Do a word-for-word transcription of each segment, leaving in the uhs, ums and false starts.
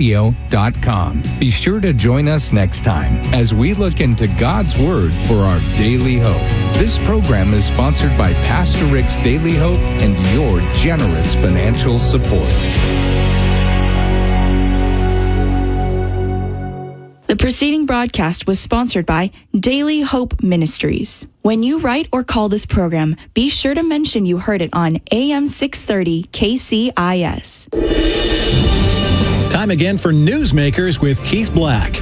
radio dot com. Be sure to join us next time as we look into God's Word for our daily hope. This program is sponsored by Pastor Rick's Daily Hope and your generous financial support. The preceding broadcast was sponsored by Daily Hope Ministries. When you write or call this program, be sure to mention you heard it on A M six thirty K C I S. Time again for Newsmakers with Keith Black.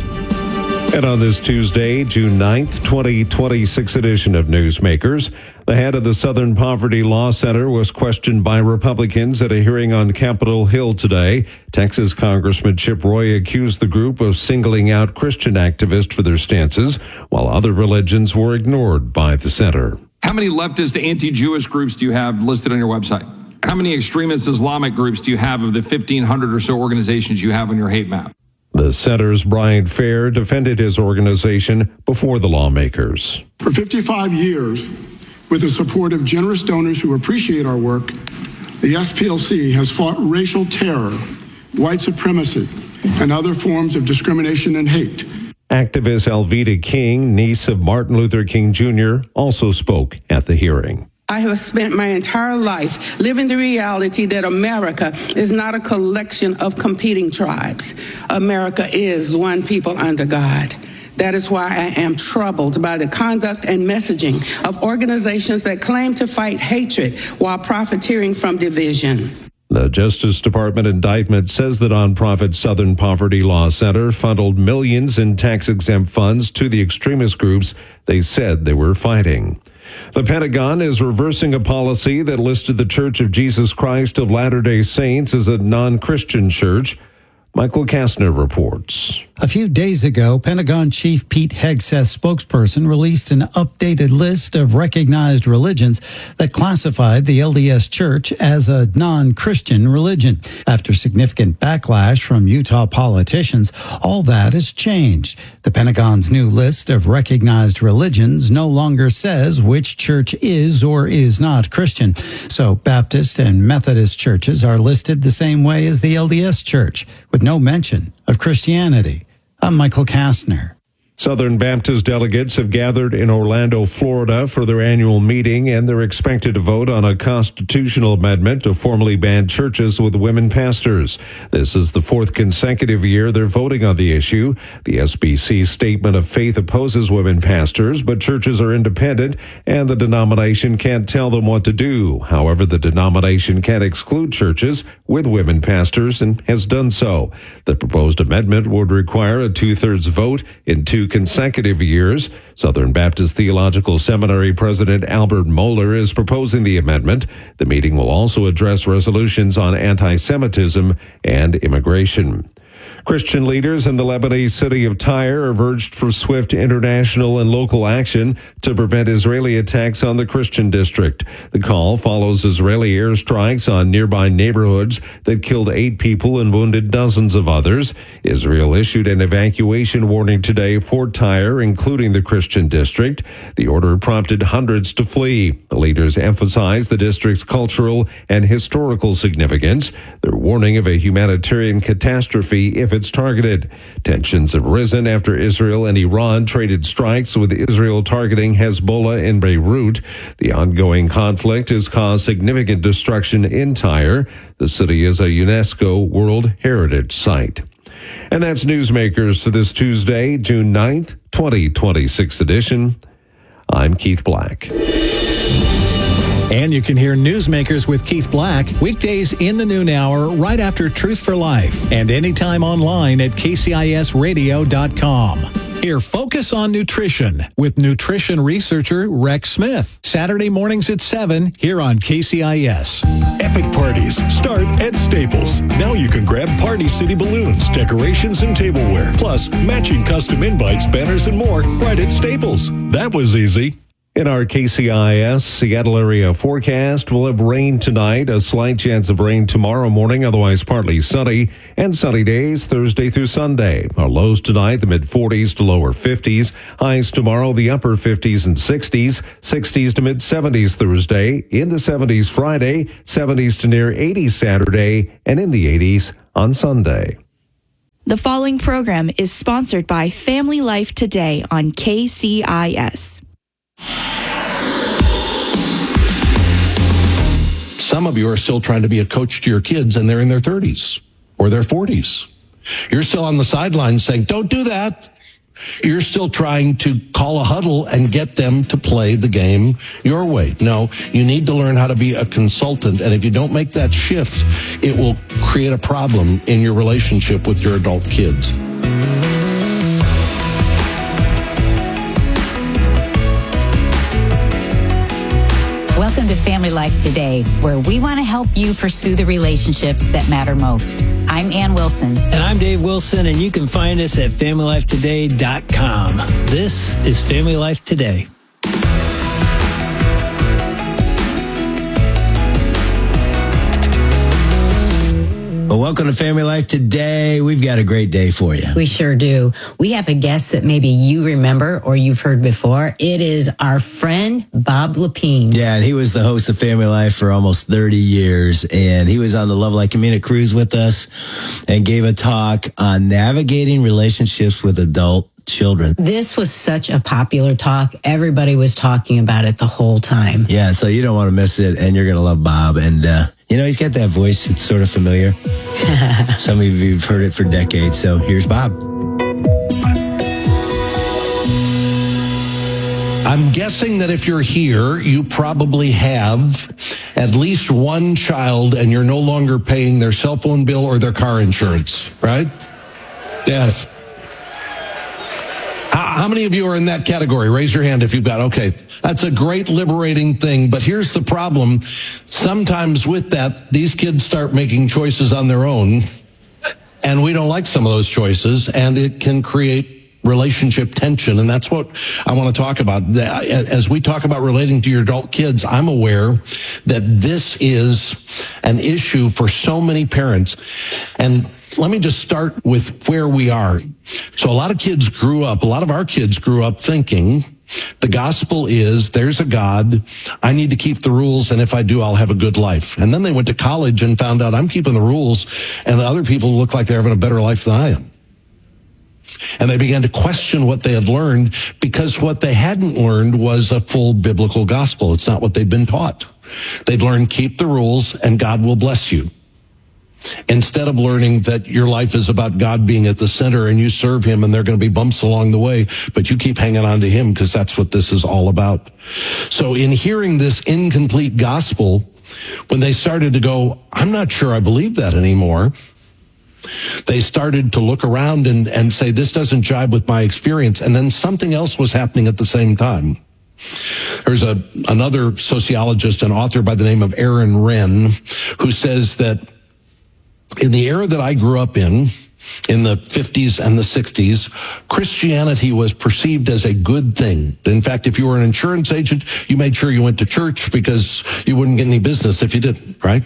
And on this Tuesday, June ninth, twenty twenty-six edition of Newsmakers, the head of the Southern Poverty Law Center was questioned by Republicans at a hearing on Capitol Hill today. Texas Congressman Chip Roy accused the group of singling out Christian activists for their stances, while other religions were ignored by the center. How many leftist anti-Jewish groups do you have listed on your website? How many extremist Islamic groups do you have of the fifteen hundred or so organizations you have on your hate map? The center's Brian Fair defended his organization before the lawmakers. For fifty-five years, with the support of generous donors who appreciate our work, the S P L C has fought racial terror, white supremacy, and other forms of discrimination and hate. Activist Alveda King, niece of Martin Luther King Junior, also spoke at the hearing. I have spent my entire life living the reality that America is not a collection of competing tribes. America is one people under God. That is why I am troubled by the conduct and messaging of organizations that claim to fight hatred while profiteering from division. The Justice Department indictment says the nonprofit Southern Poverty Law Center funneled millions in tax-exempt funds to the extremist groups they said they were fighting. The Pentagon is reversing a policy that listed the Church of Jesus Christ of Latter-day Saints as a non-Christian church. Michael Kastner reports. A few days ago, Pentagon Chief Pete Hegseth's spokesperson released an updated list of recognized religions that classified the L D S Church as a non-Christian religion. After significant backlash from Utah politicians, all that has changed. The Pentagon's new list of recognized religions no longer says which church is or is not Christian. So Baptist and Methodist churches are listed the same way as the L D S Church, with no mention of Christianity. I'm Michael Kastner. Southern Baptist delegates have gathered in Orlando, Florida for their annual meeting, and they're expected to vote on a constitutional amendment to formally ban churches with women pastors. This is the fourth consecutive year they're voting on the issue. The S B C Statement of Faith opposes women pastors, but churches are independent, and the denomination can't tell them what to do. However, the denomination can exclude churches with women pastors and has done so. The proposed amendment would require a two-thirds vote in two consecutive years. Southern Baptist Theological Seminary President Albert Mohler is proposing the amendment. The meeting will also address resolutions on anti-Semitism and immigration. Christian leaders in the Lebanese city of Tyre have urged for swift international and local action to prevent Israeli attacks on the Christian district. The call follows Israeli airstrikes on nearby neighborhoods that killed eight people and wounded dozens of others. Israel issued an evacuation warning today for Tyre, including the Christian district. The order prompted hundreds to flee. The leaders emphasized the district's cultural and historical significance. They're warning of a humanitarian catastrophe if it's targeted. Tensions have risen after Israel and Iran traded strikes, with Israel targeting Hezbollah in Beirut. The ongoing conflict has caused significant destruction in Tyre. The city is a UNESCO World Heritage Site. And that's Newsmakers for this Tuesday, June ninth, twenty twenty-six edition. I'm Keith Black. And you can hear Newsmakers with Keith Black weekdays in the noon hour right after Truth for Life, and anytime online at K C I S radio dot com. Here, Focus on Nutrition with nutrition researcher Rex Smith. Saturday mornings at seven here on K C I S. Epic parties start at Staples. Now you can grab Party City balloons, decorations, and tableware, plus matching custom invites, banners, and more right at Staples. That was easy. In our K C I S Seattle area forecast, we'll have rain tonight, a slight chance of rain tomorrow morning, otherwise partly sunny, and sunny days Thursday through Sunday. Our lows tonight, the mid forties to lower fifties. Highs tomorrow, the upper fifties and sixties. sixties to mid seventies Thursday. In the seventies Friday, seventies to near eighties Saturday, and in the eighties on Sunday. The following program is sponsored by Family Life Today on K C I S. Some of you are still trying to be a coach to your kids and they're in their thirties or their forties. You're still on the sidelines saying, don't do that. You're still trying to call a huddle and get them to play the game your way. No, you need to learn how to be a consultant. And if you don't make that shift, it will create a problem in your relationship with your adult kids. Welcome to Family Life Today, where we want to help you pursue the relationships that matter most. I'm Ann Wilson. And I'm Dave Wilson, and you can find us at family life today dot com. This is Family Life Today. Well, welcome to Family Life Today. We've got a great day for you. We sure do. We have a guest that maybe you remember or you've heard before. It is our friend Bob Lepine. Yeah, and he was the host of Family Life for almost thirty years, and he was on the Love Like Camina cruise with us and gave a talk on navigating relationships with adult children. This was such a popular talk. Everybody was talking about it the whole time. Yeah, so you don't want to miss it, and you're going to love Bob. And, uh, you know, he's got that voice that's sort of familiar. Some of you have heard it for decades, so here's Bob. I'm guessing that if you're here, you probably have at least one child and you're no longer paying their cell phone bill or their car insurance, right? Yes. How many of you are in that category? Raise your hand if you've got, okay, that's a great liberating thing. But here's the problem. Sometimes with that, these kids start making choices on their own, and we don't like some of those choices, and it can create relationship tension. And that's what I want to talk about. As we talk about relating to your adult kids, I'm aware that this is an issue for so many parents. And let me just start with where we are. So a lot of kids grew up, a lot of our kids grew up thinking the gospel is there's a God, I need to keep the rules, and if I do, I'll have a good life. And then they went to college and found out I'm keeping the rules, and other people look like they're having a better life than I am. And they began to question what they had learned because what they hadn't learned was a full biblical gospel. It's not what they'd been taught. They'd learned keep the rules and God will bless you. Instead of learning that your life is about God being at the center and you serve him and there are going to be bumps along the way, but you keep hanging on to him because that's what this is all about. So in hearing this incomplete gospel, when they started to go, I'm not sure I believe that anymore, they started to look around and, and say, this doesn't jibe with my experience. And then something else was happening at the same time. There's a another sociologist and author by the name of Aaron Renn who says that in the era that I grew up in, in the fifties and the sixties, Christianity was perceived as a good thing. In fact, if you were an insurance agent, you made sure you went to church because you wouldn't get any business if you didn't, right?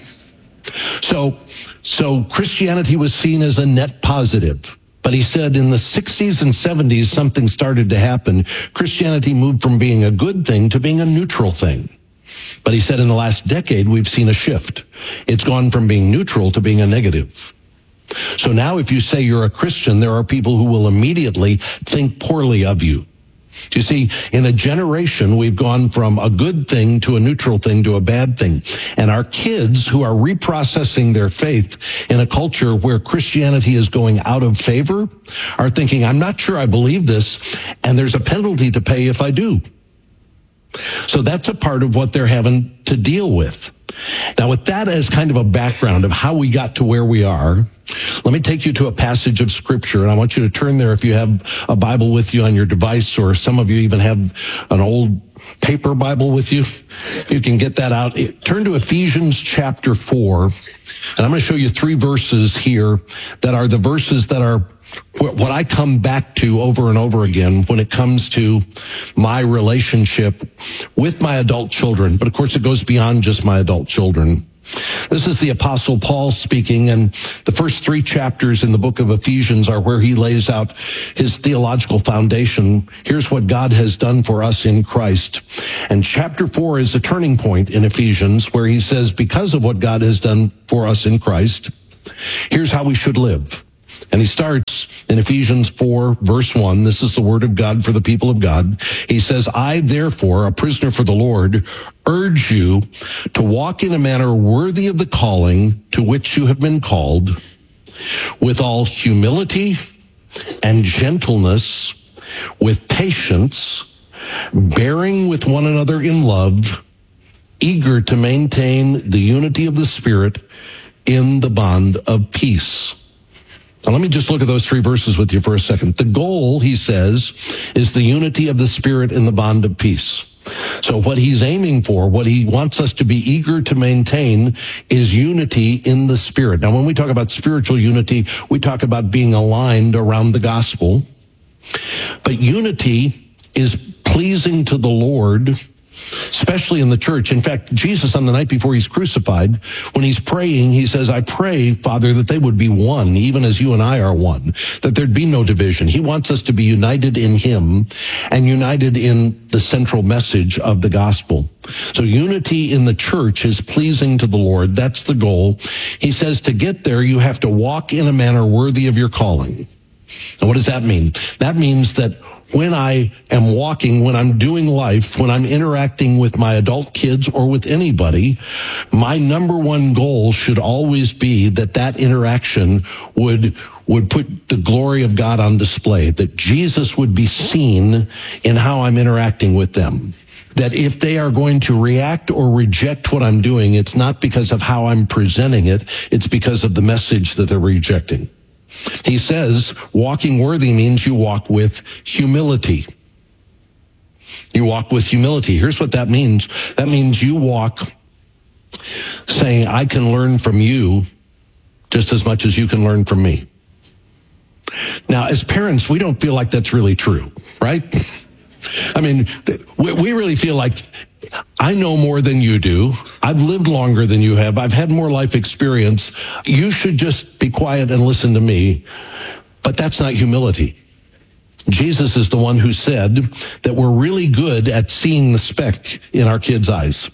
So, so Christianity was seen as a net positive. But he said in the sixties and seventies, something started to happen. Christianity moved from being a good thing to being a neutral thing. But he said in the last decade, we've seen a shift. It's gone from being neutral to being a negative. So now if you say you're a Christian, there are people who will immediately think poorly of you. You see, in a generation, we've gone from a good thing to a neutral thing to a bad thing. And our kids who are reprocessing their faith in a culture where Christianity is going out of favor are thinking, I'm not sure I believe this, and there's a penalty to pay if I do. So that's a part of what they're having to deal with. Now, with that as kind of a background of how we got to where we are, let me take you to a passage of Scripture, and I want you to turn there if you have a Bible with you on your device, or some of you even have an old paper Bible with you. You can get that out. Turn to Ephesians chapter four, and I'm going to show you three verses here that are the verses that are what I come back to over and over again when it comes to my relationship with my adult children. But of course, it goes beyond just my adult children. This is the Apostle Paul speaking, and the first three chapters in the book of Ephesians are where he lays out his theological foundation. Here's what God has done for us in Christ. And chapter four is a turning point in Ephesians where he says, because of what God has done for us in Christ, here's how we should live. And he starts in Ephesians four, verse one. This is the word of God for the people of God. He says, I, therefore, a prisoner for the Lord, urge you to walk in a manner worthy of the calling to which you have been called, with all humility and gentleness, with patience, bearing with one another in love, eager to maintain the unity of the Spirit in the bond of peace. Now, let me just look at those three verses with you for a second. The goal, he says, is the unity of the Spirit in the bond of peace. So what he's aiming for, what he wants us to be eager to maintain, is unity in the Spirit. Now, when we talk about spiritual unity, we talk about being aligned around the gospel. But unity is pleasing to the Lord, especially in the church. In fact, Jesus, on the night before he's crucified, when he's praying, he says, I pray, Father, that they would be one, even as you and I are one, that there'd be no division. He wants us to be united in him and united in the central message of the gospel. So unity in the church is pleasing to the Lord. That's the goal. He says to get there, you have to walk in a manner worthy of your calling. And what does that mean? That means that when I am walking, when I'm doing life, when I'm interacting with my adult kids or with anybody, my number one goal should always be that that interaction would would put the glory of God on display, that Jesus would be seen in how I'm interacting with them. That if they are going to react or reject what I'm doing, it's not because of how I'm presenting it, it's because of the message that they're rejecting. He says walking worthy means you walk with humility. You walk with humility. Here's what that means. That means you walk saying, I can learn from you just as much as you can learn from me. Now, as parents, we don't feel like that's really true, right? I mean, we really feel like I know more than you do. I've lived longer than you have. I've had more life experience. You should just be quiet and listen to me. But that's not humility. Jesus is the one who said that we're really good at seeing the speck in our kids' eyes.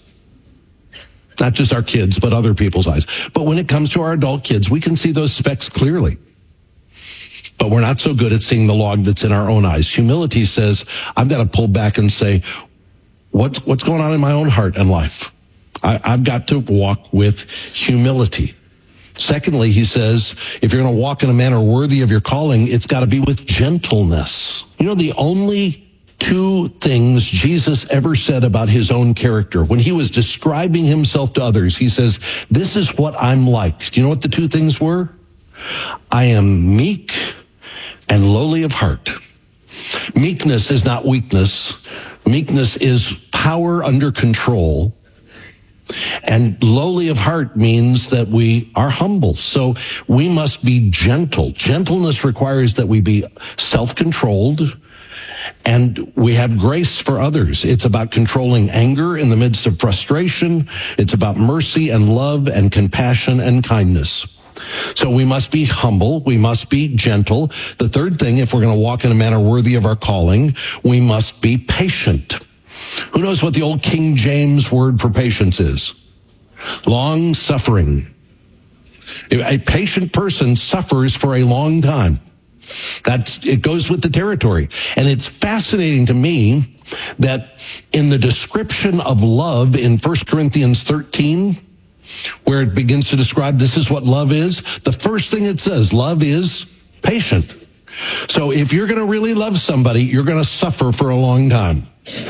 Not just our kids, but other people's eyes. But when it comes to our adult kids, we can see those specks clearly. But we're not so good at seeing the log that's in our own eyes. Humility says, I've got to pull back and say, what's, what's going on in my own heart and life? I, I've got to walk with humility. Secondly, he says, if you're going to walk in a manner worthy of your calling, it's got to be with gentleness. You know, the only two things Jesus ever said about his own character, when he was describing himself to others, he says, this is what I'm like. Do you know what the two things were? I am meek and lowly of heart. Meekness is not weakness. Meekness is power under control. And lowly of heart means that we are humble. So we must be gentle. Gentleness requires that we be self-controlled and we have grace for others. It's about controlling anger in the midst of frustration. It's about mercy and love and compassion and kindness. So we must be humble. We must be gentle. The third thing, if we're going to walk in a manner worthy of our calling, we must be patient. Who knows what the old King James word for patience is? Long suffering. A patient person suffers for a long time. That's, it goes with the territory. And it's fascinating to me that in the description of love in First Corinthians thirteen, where it begins to describe this is what love is, the first thing it says, love is patient. So if you're going to really love somebody, you're going to suffer for a long time.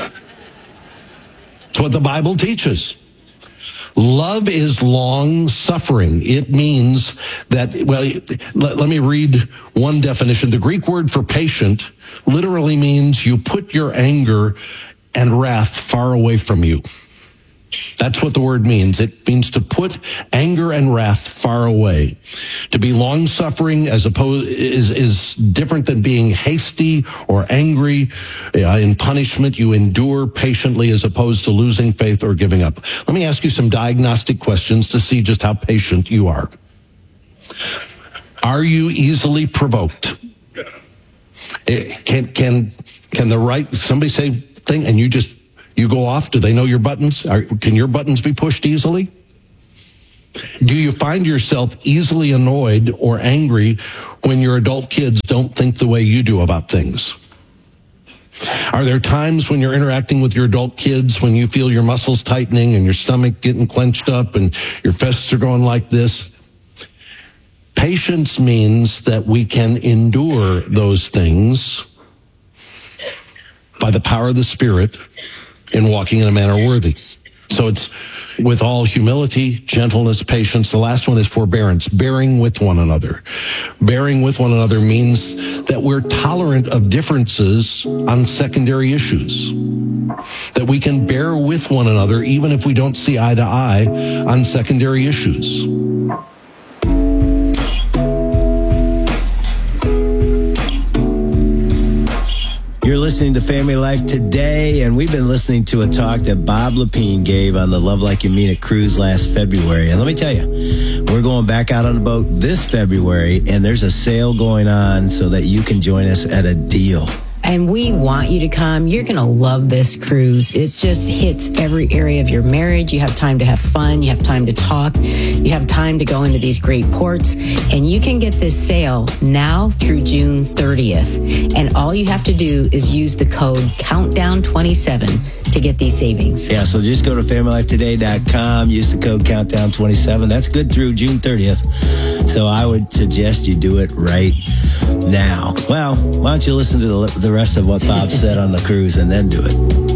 It's what the Bible teaches. Love is long suffering. It means that, well, let, let me read one definition. The Greek word for patient literally means you put your anger and wrath far away from you. That's what the word means. It means to put anger and wrath far away. To be long-suffering as opposed is is different than being hasty or angry. Uh, in punishment, you endure patiently as opposed to losing faith or giving up. Let me ask you some diagnostic questions to see just how patient you are. Are you easily provoked? Can can can the right somebody say thing and you just You go off? Do they know your buttons? Are, can your buttons be pushed easily? Do you find yourself easily annoyed or angry when your adult kids don't think the way you do about things? Are there times when you're interacting with your adult kids when you feel your muscles tightening and your stomach getting clenched up and your fists are going like this? Patience means that we can endure those things by the power of the Spirit in walking in a manner worthy. So it's with all humility, gentleness, patience. The last one is forbearance, bearing with one another. Bearing with one another means that we're tolerant of differences on secondary issues, that we can bear with one another even if we don't see eye to eye on secondary issues. You're listening to Family Life Today, and we've been listening to a talk that Bob Lepine gave on the Love Like You Mean It cruise last February. And let me tell you, we're going back out on the boat this February, and there's a sale going on so that you can join us at a deal. And we want you to come. You're going to love this cruise. It just hits every area of your marriage. You have time to have fun. You have time to talk. You have time to go into these great ports. And you can get this sale now through June thirtieth. And all you have to do is use the code countdown twenty-seven to get these savings. Yeah, so just go to family life today dot com, use the code countdown twenty-seven. That's good through June thirtieth. So I would suggest you do it right now. Well, why don't you listen to the, the rest of what Bob said on the cruise and then do it.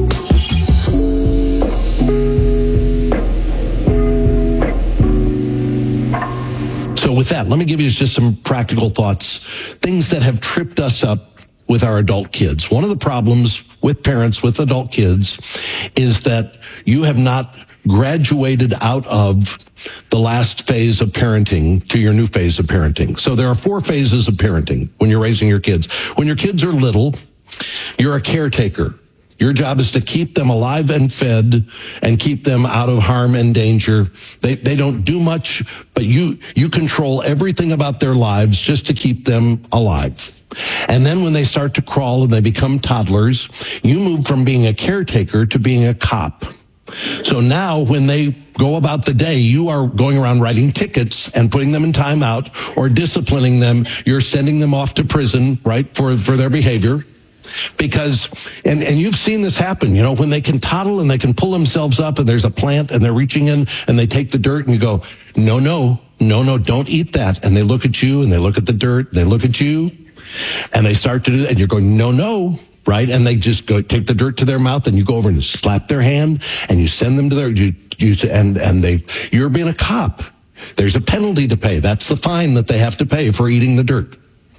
So with that, let me give you just some practical thoughts, things that have tripped us up with our adult kids. One of the problems with parents with adult kids is that you have not graduated out of the last phase of parenting to your new phase of parenting. So there are four phases of parenting when you're raising your kids. When your kids are little, you're a caretaker. Your job is to keep them alive and fed and keep them out of harm and danger. They they don't do much, but you you control everything about their lives just to keep them alive. And then when they start to crawl and they become toddlers, you move from being a caretaker to being a cop. So now when they go about the day, you are going around writing tickets and putting them in timeout or disciplining them. You're sending them off to prison, right, for, for their behavior. Because, and, and you've seen this happen, you know, when they can toddle and they can pull themselves up and there's a plant and they're reaching in and they take the dirt and you go, no, no, no, no, don't eat that. And they look at you and they look at the dirt, they look at you and they start to do that and you're going, no, no. Right? And they just go take the dirt to their mouth and you go over and slap their hand and you send them to their, you, you, and, and they, you're being a cop. There's a penalty to pay. That's the fine that they have to pay for eating the dirt.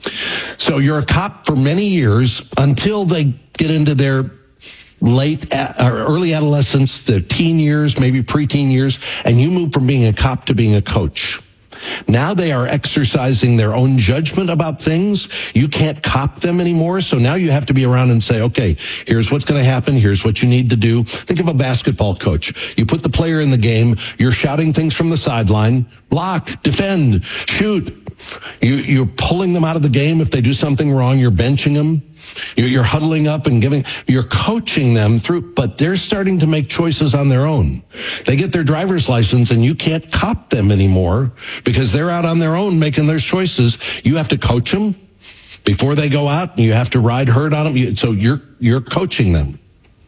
So you're a cop for many years until they get into their late or early adolescence, their teen years, maybe preteen years, and you move from being a cop to being a coach. Now they are exercising their own judgment about things. You can't cop them anymore. So now you have to be around and say, okay, here's what's going to happen. Here's what you need to do. Think of a basketball coach. You put the player in the game. You're shouting things from the sideline. Block, defend, shoot. You, you're pulling them out of the game if they do something wrong. You're benching them. You're, you're huddling up and giving, you're coaching them through, but they're starting to make choices on their own. They get their driver's license and you can't cop them anymore because they're out on their own making their choices. You have to coach them before they go out and you have to ride herd on them. So you're, you're coaching them.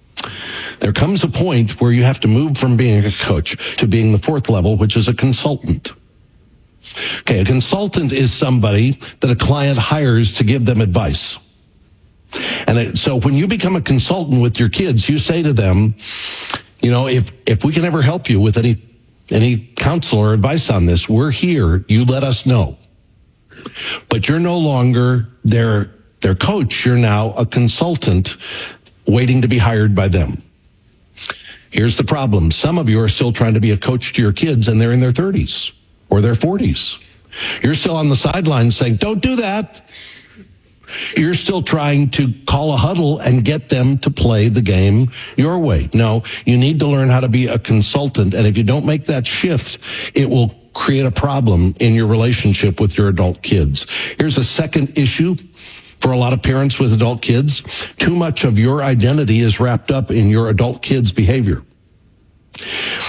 There comes a point where you have to move from being a coach to being the fourth level, which is a consultant. Okay, a consultant is somebody that a client hires to give them advice. And it, so when you become a consultant with your kids, you say to them, you know, if, if we can ever help you with any, any counsel or advice on this, we're here. You let us know. But you're no longer their, their coach. You're now a consultant waiting to be hired by them. Here's the problem. Some of you are still trying to be a coach to your kids and they're in their thirties or their forties. You're still on the sidelines saying, don't do that. You're still trying to call a huddle and get them to play the game your way. No, you need to learn how to be a consultant. And if you don't make that shift, it will create a problem in your relationship with your adult kids. Here's a second issue for a lot of parents with adult kids. Too much of your identity is wrapped up in your adult kids' behavior.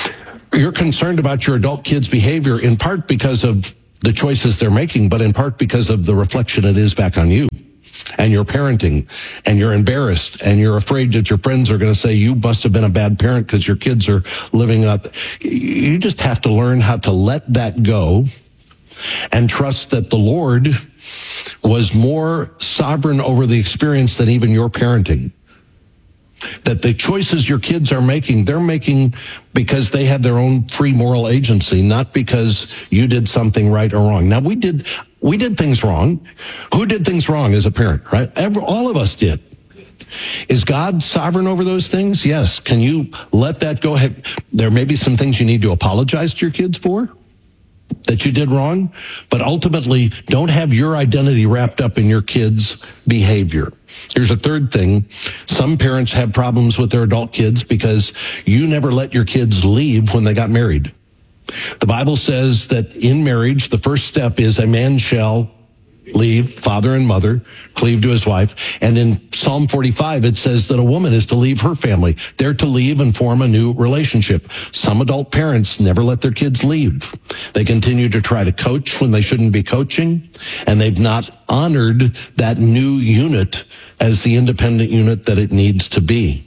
you're concerned about your adult kids' behavior in part because of the choices they're making, but in part because of the reflection it is back on you and your parenting, and you're embarrassed and you're afraid that your friends are going to say you must have been a bad parent because your kids are living up. You just have to learn how to let that go and trust that the Lord was more sovereign over the experience than even your parenting. That the choices your kids are making, they're making because they have their own free moral agency, not because you did something right or wrong. Now, we did we did things wrong. Who did things wrong as a parent, right? Every, all of us did. Is God sovereign over those things? Yes. Can you let that go? Have, there may be some things you need to apologize to your kids for that you did wrong, but ultimately don't have your identity wrapped up in your kids' behavior. Here's a third thing. Some parents have problems with their adult kids because you never let your kids leave when they got married. The Bible says that in marriage, the first step is a man shall leave father and mother, cleave to his wife. And in Psalm forty-five, it says that a woman is to leave her family. They're to leave and form a new relationship. Some adult parents never let their kids leave. They continue to try to coach when they shouldn't be coaching, and they've not honored that new unit as the independent unit that it needs to be.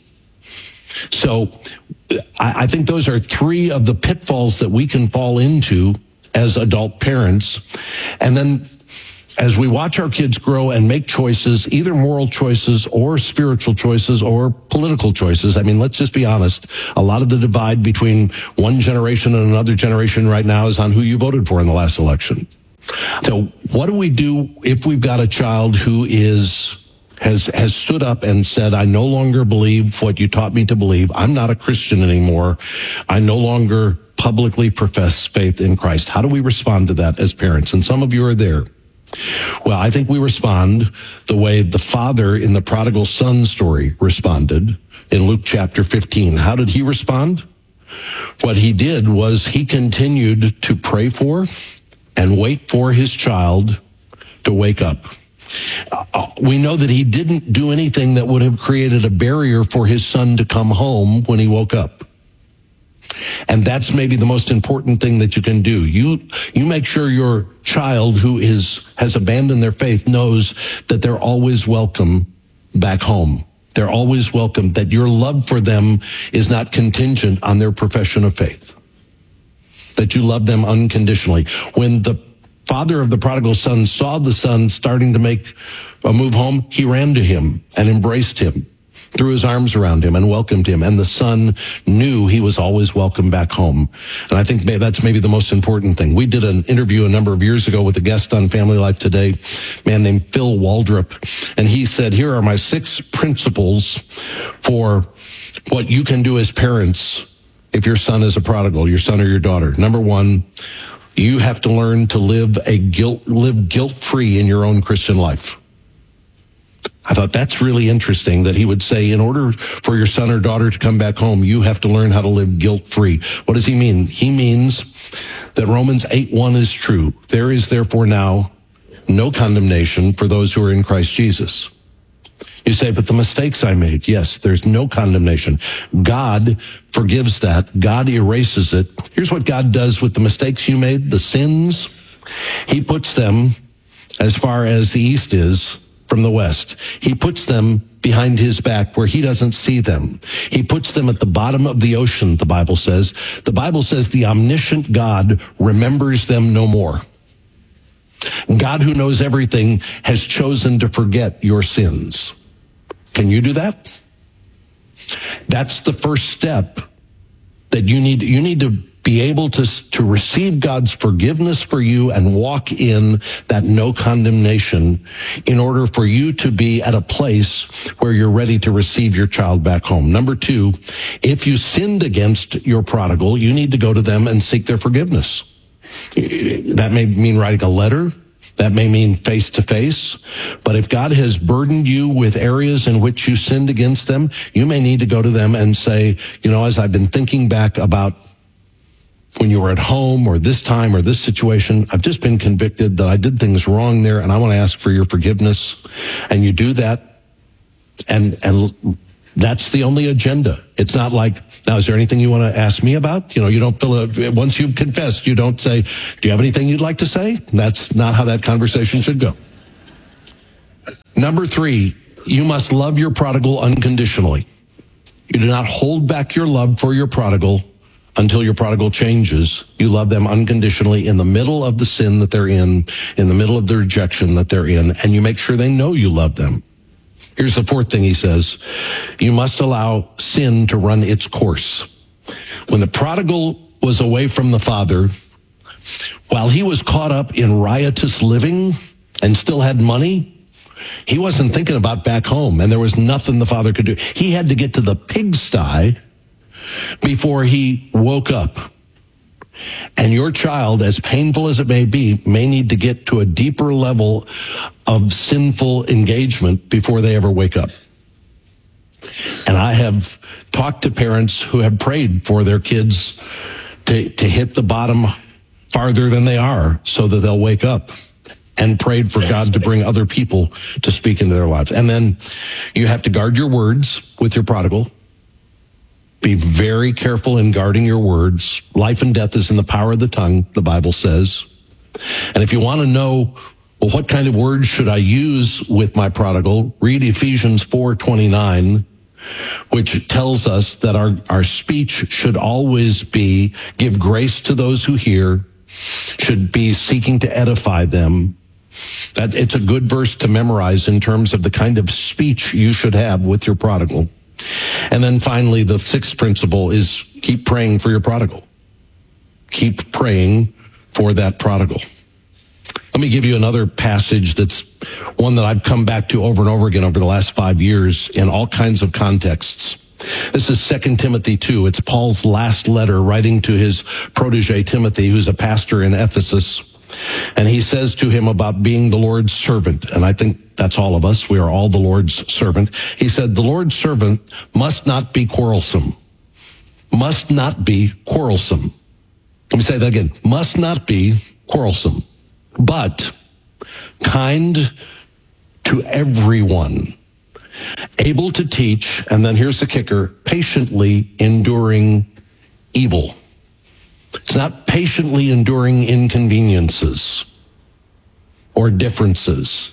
So I, I think those are three of the pitfalls that we can fall into as adult parents. And then as we watch our kids grow and make choices, either moral choices or spiritual choices or political choices, I mean, let's just be honest. A lot of the divide between one generation and another generation right now is on who you voted for in the last election. So what do we do if we've got a child who is has has stood up and said, I no longer believe what you taught me to believe. I'm not a Christian anymore. I no longer publicly profess faith in Christ. How do we respond to that as parents? And some of you are there. Well, I think we respond the way the father in the prodigal son story responded in Luke chapter fifteen. How did he respond? What he did was he continued to pray for and wait for his child to wake up. Uh, we know that he didn't do anything that would have created a barrier for his son to come home when he woke up. And that's maybe the most important thing that you can do. You you make sure your child who is has abandoned their faith knows that they're always welcome back home. They're always welcome, that your love for them is not contingent on their profession of faith. That you love them unconditionally. When the father of the prodigal son saw the son starting to make a move home, he ran to him and embraced him, threw his arms around him and welcomed him. And the son knew he was always welcome back home. And I think that's maybe the most important thing. We did an interview a number of years ago with a guest on Family Life Today, a man named Phil Waldrop. And he said, here are my six principles for what you can do as parents if your son is a prodigal, your son or your daughter. Number one, you have to learn to live a guilt, live guilt-free in your own Christian life. I thought that's really interesting that he would say, in order for your son or daughter to come back home, you have to learn how to live guilt-free. What does he mean? He means that Romans eight one is true. There is therefore now no condemnation for those who are in Christ Jesus. You say, but the mistakes I made, yes, there's no condemnation. God forgives that. God erases it. Here's what God does with the mistakes you made, the sins. He puts them as far as the east is from the west. He puts them behind his back where he doesn't see them. He puts them at the bottom of the ocean, the Bible says. The Bible says the omniscient God remembers them no more. God, who knows everything, has chosen to forget your sins. Can you do that? That's the first step that you need. You need to be able to, to receive God's forgiveness for you and walk in that no condemnation in order for you to be at a place where you're ready to receive your child back home. Number two, if you sinned against your prodigal, you need to go to them and seek their forgiveness. That may mean writing a letter. That may mean face to face. But if God has burdened you with areas in which you sinned against them, you may need to go to them and say, you know, as I've been thinking back about when you were at home or this time or this situation, I've just been convicted that I did things wrong there, and I want to ask for your forgiveness. And you do that, and and That's the only agenda. It's not like, now, is there anything you want to ask me about? You know, you don't fill a, once you've confessed, you don't say, do you have anything you'd like to say? That's not how that conversation should go. Number three, you must love your prodigal unconditionally. You do not hold back your love for your prodigal until your prodigal changes. You love them unconditionally in the middle of the sin that they're in, in the middle of the rejection that they're in, and you make sure they know you love them. Here's the fourth thing he says. You must allow sin to run its course. When the prodigal was away from the father, while he was caught up in riotous living and still had money, he wasn't thinking about back home, and there was nothing the father could do. He had to get to the pigsty before he woke up. And your child, as painful as it may be, may need to get to a deeper level of sinful engagement before they ever wake up. And I have talked to parents who have prayed for their kids to, to hit the bottom farther than they are so that they'll wake up, and prayed for God to bring other people to speak into their lives. And then you have to guard your words with your prodigal. Be very careful in guarding your words. Life and death is in the power of the tongue, the Bible says. And if you want to know, well, what kind of words should I use with my prodigal? Read Ephesians four twenty-nine, which tells us that our, our speech should always be give grace to those who hear, should be seeking to edify them. That it's a good verse to memorize in terms of the kind of speech you should have with your prodigal. And then finally, the sixth principle is keep praying for your prodigal. Keep praying for that prodigal. Let me give you another passage that's one that I've come back to over and over again over the last five years in all kinds of contexts. This is Second Timothy two. It's Paul's last letter writing to his protege Timothy, who's a pastor in Ephesus. And he says to him about being the Lord's servant. And I think that's all of us. We are all the Lord's servant. He said, the Lord's servant must not be quarrelsome. Must not be quarrelsome. Let me say that again. Must not be quarrelsome, but kind to everyone, able to teach, and then here's the kicker, patiently enduring evil. It's not patiently enduring inconveniences or differences.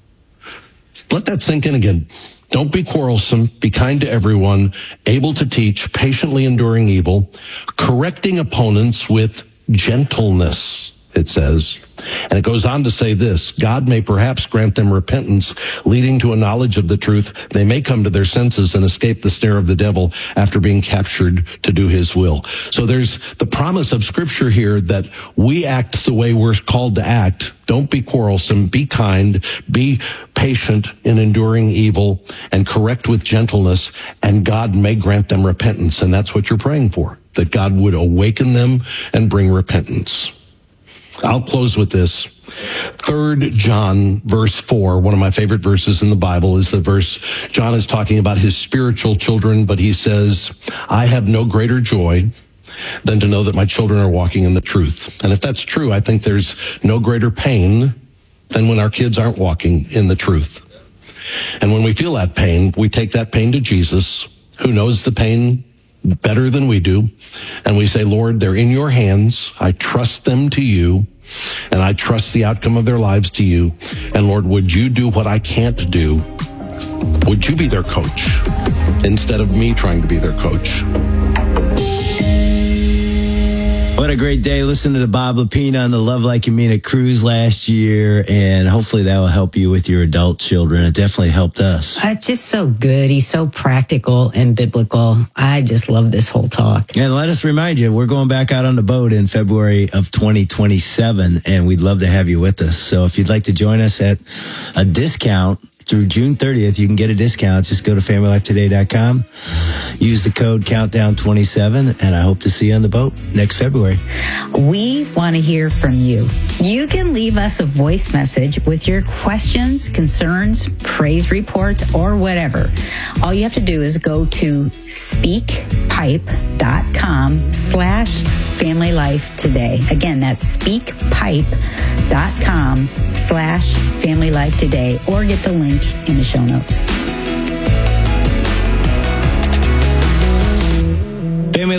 Let that sink in again. Don't be quarrelsome, be kind to everyone, able to teach, patiently enduring evil, correcting opponents with gentleness, it says. And it goes on to say this, God may perhaps grant them repentance, leading to a knowledge of the truth. They may come to their senses and escape the snare of the devil after being captured to do his will. So there's the promise of Scripture here that we act the way we're called to act. Don't be quarrelsome, be kind, be patient in enduring evil, and correct with gentleness, and God may grant them repentance. And that's what you're praying for, that God would awaken them and bring repentance. I'll close with this. Third John, verse four, one of my favorite verses in the Bible is the verse, John is talking about his spiritual children, but he says, I have no greater joy than to know that my children are walking in the truth. And if that's true, I think there's no greater pain than when our kids aren't walking in the truth. And when we feel that pain, we take that pain to Jesus, who knows the pain better than we do. And we say, Lord, they're in your hands. I trust them to you, and I trust the outcome of their lives to you. And Lord, would you do what I can't do? Would you be their coach instead of me trying to be their coach? What a great day. Listen to Bob Lapine on the Love Like You Mean It cruise last year, and hopefully that will help you with your adult children. It definitely helped us. It's just so good. He's so practical and biblical. I just love this whole talk. And let us remind you, we're going back out on the boat in February of twenty twenty-seven, and we'd love to have you with us. So if you'd like to join us at a discount through June thirtieth, you can get a discount. Just go to family life today dot com. Use the code countdown twenty-seven, and I hope to see you on the boat next February. We want to hear from you. You can leave us a voice message with your questions, concerns, praise reports, or whatever. All you have to do is go to speakpipe.com slash family life today. Again, that's speakpipe.com slash family life today, or get the link in the show notes.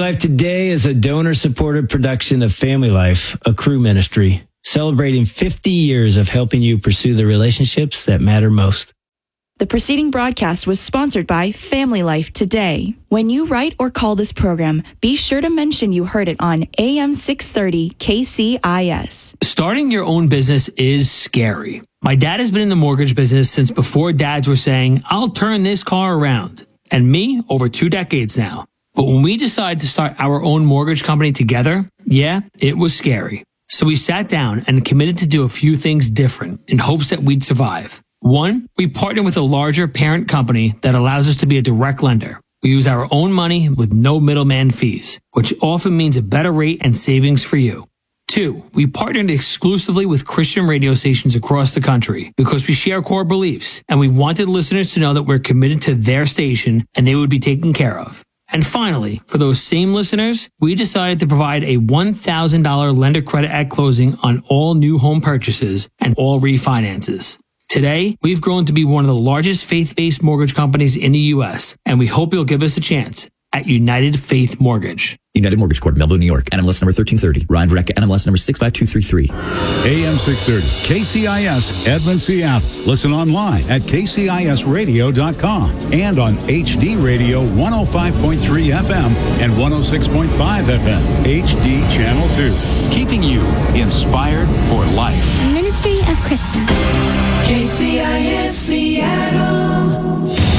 Life Today is a donor-supported production of Family Life, a crew ministry, celebrating fifty years of helping you pursue the relationships that matter most. The preceding broadcast was sponsored by Family Life Today. When you write or call this program, be sure to mention you heard it on A M six thirty K C I S. Starting your own business is scary. My dad has been in the mortgage business since before dads were saying, I'll turn this car around. And me, over two decades now. But when we decided to start our own mortgage company together, yeah, it was scary. So we sat down and committed to do a few things different in hopes that we'd survive. One, we partnered with a larger parent company that allows us to be a direct lender. We use our own money with no middleman fees, which often means a better rate and savings for you. Two, we partnered exclusively with Christian radio stations across the country because we share core beliefs and we wanted listeners to know that we're committed to their station and they would be taken care of. And finally, for those same listeners, we decided to provide a one thousand dollars lender credit at closing on all new home purchases and all refinances. Today, we've grown to be one of the largest faith-based mortgage companies in the U S, and we hope you'll give us a chance at United Faith Mortgage. United Mortgage Corp, Melville, New York. N M L S number thirteen thirty. Ryan Verrecka, N M L S number six five two three three. A M six thirty, K C I S, Edmond, Seattle. Listen online at K C I S radio dot com and on H D Radio one oh five point three F M and one oh six point five F M. H D Channel two. Keeping you inspired for life. Ministry of Krista. K C I S Seattle.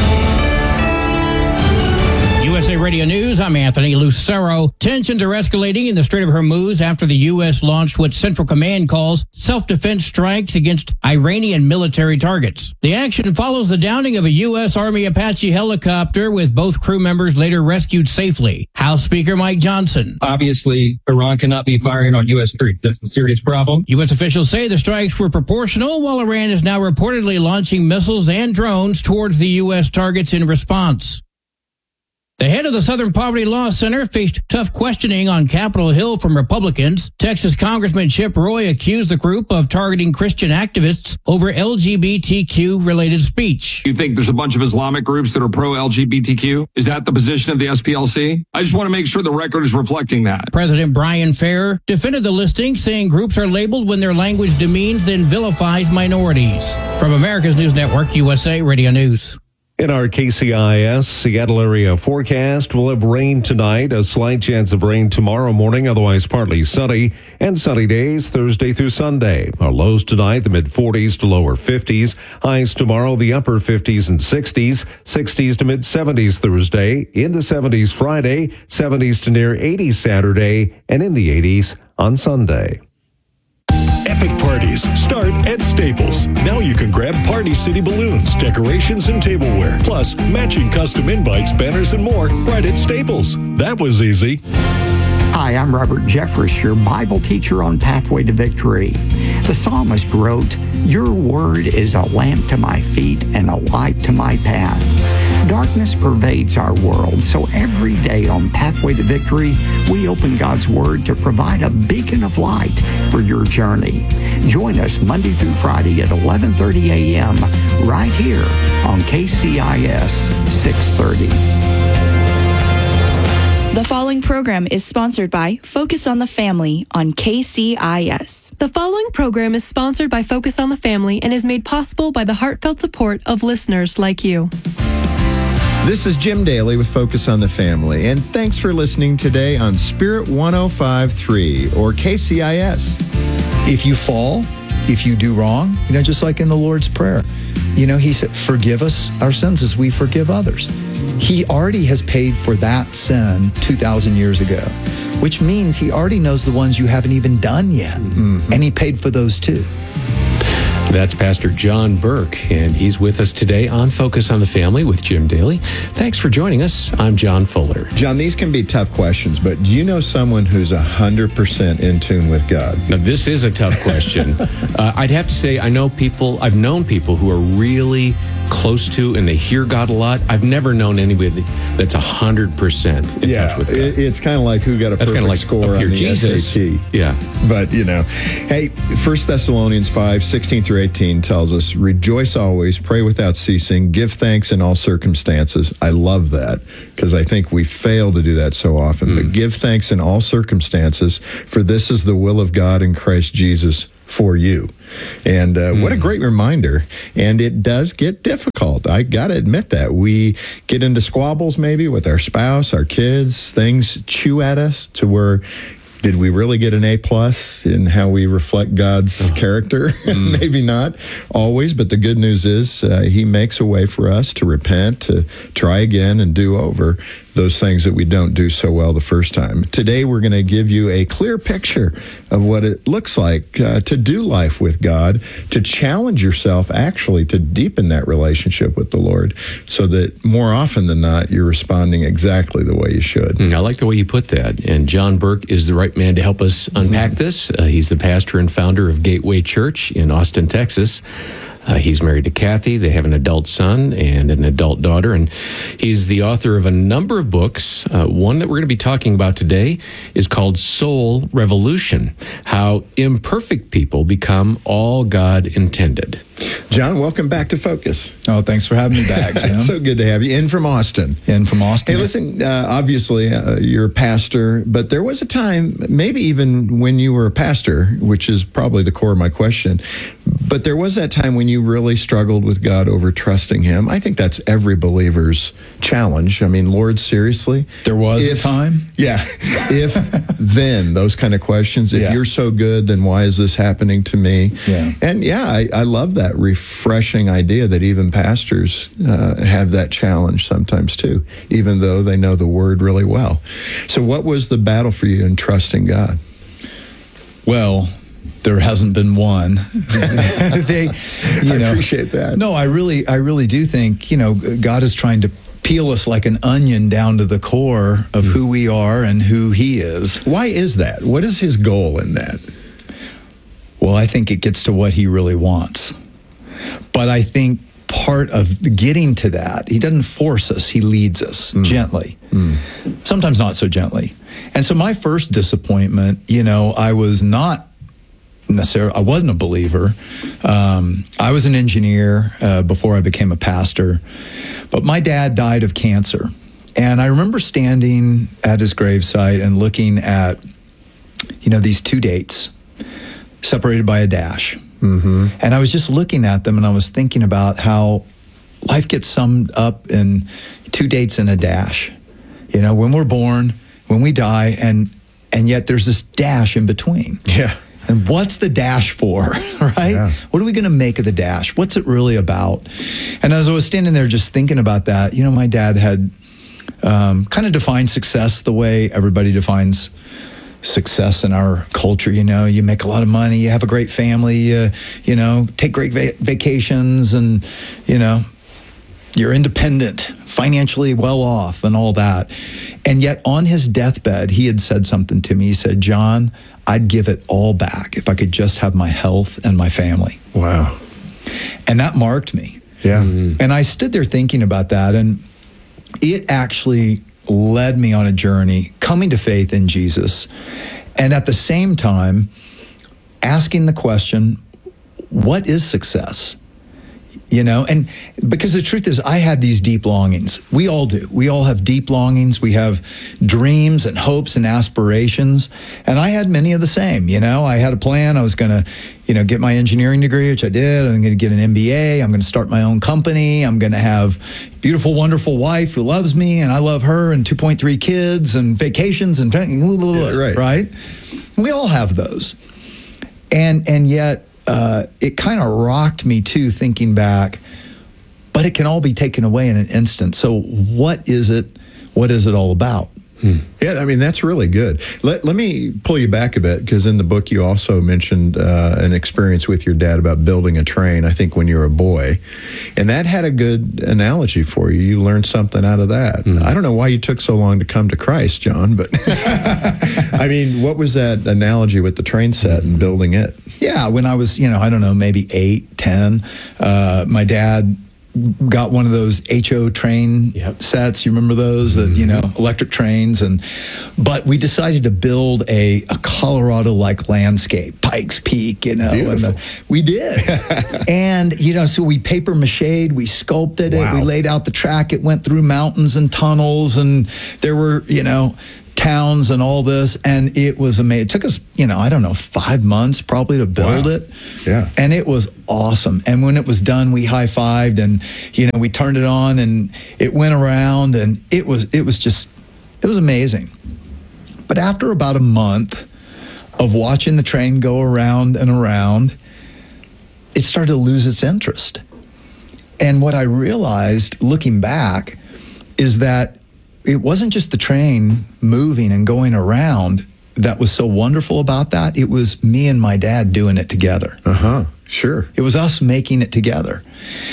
U S A Radio News, I'm Anthony Lucero. Tensions are escalating in the Strait of Hormuz after the U S launched what Central Command calls self-defense strikes against Iranian military targets. The action follows the downing of a U S Army Apache helicopter with both crew members later rescued safely. House Speaker Mike Johnson. Obviously, Iran cannot be firing on U S troops. That's a serious problem. U S officials say the strikes were proportional, while Iran is now reportedly launching missiles and drones towards the U S targets in response. The head of the Southern Poverty Law Center faced tough questioning on Capitol Hill from Republicans. Texas Congressman Chip Roy accused the group of targeting Christian activists over L G B T Q-related speech. You think there's a bunch of Islamic groups that are pro-L G B T Q? Is that the position of the S P L C? I just want to make sure the record is reflecting that. President Brian Fair defended the listing, saying groups are labeled when their language demeans and vilifies minorities. From America's News Network, U S A Radio News. In our K C I S Seattle area forecast, we'll have rain tonight, a slight chance of rain tomorrow morning, otherwise partly sunny, and sunny days Thursday through Sunday. Our lows tonight, the mid forties to lower fifties. Highs tomorrow, the upper fifties and sixties. sixties to mid seventies Thursday. In the seventies Friday, seventies to near eighties Saturday, and in the eighties on Sunday. Epic parties start at Staples. Now you can grab Party City balloons, decorations, and tableware, plus matching custom invites, banners, and more right at Staples. That was easy. Hi, I'm Robert Jeffress, your Bible teacher on Pathway to Victory. The psalmist wrote, "Your word is a lamp to my feet and a light to my path." Darkness pervades our world, so every day on Pathway to Victory, we open God's Word to provide a beacon of light for your journey. Join us Monday through Friday at eleven thirty a.m. right here on K C I S six thirty. The following program is sponsored by Focus on the Family on K C I S. The following program is sponsored by Focus on the Family and is made possible by the heartfelt support of listeners like you. This is Jim Daly with Focus on the Family, and thanks for listening today on Spirit one oh five point three or K C I S. If you fall, if you do wrong, you know, just like in the Lord's Prayer, you know, he said, forgive us our sins as we forgive others. He already has paid for that sin two thousand years ago, which means he already knows the ones you haven't even done yet. Mm-hmm. And he paid for those too. That's Pastor John Burke, and he's with us today on Focus on the Family with Jim Daly. Thanks for joining us. I'm John Fuller. John, these can be tough questions, but do you know someone who's one hundred percent in tune with God? Now, this is a tough question. uh, I'd have to say I know people, I've known people who are really close to and they hear God a lot. I've never known anybody that's one hundred percent in yeah, touch with God. It, it's kind of like who got a That's perfect like score up on the Jesus. S A T. Yeah. But, you know, hey, First Thessalonians five, sixteen through eighteen tells us, rejoice always, pray without ceasing, give thanks in all circumstances. I love that because I think we fail to do that so often. Mm. But give thanks in all circumstances, for this is the will of God in Christ Jesus for you. And uh, mm. what a great reminder. And it does get difficult. I got to admit that. We get into squabbles maybe with our spouse, our kids. Things chew at us to where, did we really get an A plus in how we reflect God's oh. character? Mm. Maybe not always, but the good news is uh, he makes a way for us to repent, to try again and do over those things that we don't do so well the first time. Today, we're going to give you a clear picture of what it looks like uh, to do life with God, to challenge yourself actually to deepen that relationship with the Lord so that more often than not, you're responding exactly the way you should. Mm, I like the way you put that. And John Burke is the right man to help us unpack mm-hmm. this. Uh, he's the pastor and founder of Gateway Church in Austin, Texas. Uh, he's married to Kathy. They have an adult son and an adult daughter, and he's the author of a number of books. Uh, one that we're going to be talking about today is called Soul Revolution, How Imperfect People Become All God Intended. John, welcome back to Focus. Oh, thanks for having me back, Jim. It's so good to have you. In from Austin. In from Austin. Hey, listen, uh, obviously uh, you're a pastor, but there was a time, maybe even when you were a pastor, which is probably the core of my question, but there was that time when you really struggled with God over trusting him. I think that's every believer's challenge. I mean, Lord, seriously? There was if, a time? Yeah. If, then, those kind of questions. If yeah. you're so good, then why is this happening to me? Yeah. And yeah, I, I love that refreshing idea that even pastors uh, have that challenge sometimes too, even though they know the word really well. So what was the battle for you in trusting God? Well, there hasn't been one. they, you I know, appreciate that. No, I really, I really do think, you know, God is trying to peel us like an onion down to the core of who we are and who he is. Why is that? What is his goal in that? Well, I think it gets to what he really wants. But I think part of getting to that, he doesn't force us, he leads us mm. gently. Mm. Sometimes not so gently. And so my first disappointment, you know, I was not necessarily, I wasn't a believer. Um, I was an engineer uh, before I became a pastor. But my dad died of cancer. And I remember standing at his gravesite and looking at, you know, these two dates separated by a dash. Mm-hmm. And I was just looking at them and I was thinking about how life gets summed up in two dates and a dash. You know, when we're born, when we die, and and yet there's this dash in between. Yeah. And what's the dash for, right? Yeah. What are we going to make of the dash? What's it really about? And as I was standing there just thinking about that, you know, my dad had um, kind of defined success the way everybody defines success in our culture. You know, you make a lot of money, you have a great family, you, you know, take great va- vacations and, you know, you're independent, financially well off and all that. And yet on his deathbed, he had said something to me. He said, John, I'd give it all back if I could just have my health and my family. Wow. And that marked me. Yeah. Mm-hmm. And I stood there thinking about that, and it actually led me on a journey coming to faith in Jesus. And at the same time, asking the question, what is success? You know, and because the truth is, I had these deep longings. We all do. We all have deep longings. We have dreams and hopes and aspirations. And I had many of the same. You know, I had a plan. I was going to, you know, get my engineering degree, which I did. I'm going to get an M B A. I'm going to start my own company. I'm going to have a beautiful, wonderful wife who loves me, and I love her, and two point three kids, and vacations, and yeah, right. right? We all have those. And and yet, Uh, it kind of rocked me too, thinking back, but it can all be taken away in an instant. So what is it? What is it all about? Hmm. Yeah, I mean, that's really good. Let, let me pull you back a bit, because in the book you also mentioned uh, an experience with your dad about building a train, I think when you were a boy. And that had a good analogy for you. You learned something out of that. Hmm. I don't know why you took so long to come to Christ, John, but I mean, what was that analogy with the train set and building it? Yeah, when I was, you know, I don't know, maybe eight, ten, uh, my dad got one of those H O train yep. sets. You remember those? That, you know, electric trains. And but we decided to build a, a Colorado-like landscape, Pikes Peak, you know. And the, we did. And, you know, so we paper mache'd, we sculpted wow. it, we laid out the track. It went through mountains and tunnels, and there were, you know, towns and all this, and it was amazing. It took us, you know, I don't know, five months probably to build wow. it. Yeah. And it was awesome. And when it was done, we high-fived, and, you know, we turned it on, and it went around, and it was, it was just, it was amazing. But after about a month of watching the train go around and around, it started to lose its interest. And what I realized, looking back, is that it wasn't just the train moving and going around that was so wonderful about that. It was me and my dad doing it together. Uh-huh, sure. It was us making it together.